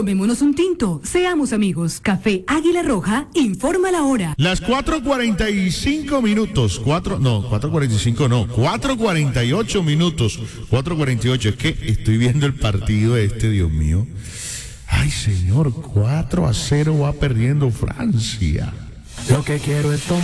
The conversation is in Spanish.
Tomémonos un tinto, seamos amigos. Café Águila Roja, informa la hora. Las 4:45 minutos. 4:48 minutos. 4:48. Es que estoy viendo el partido Dios mío. Ay, señor, 4-0 va perdiendo Francia. Lo que quiero es tomar.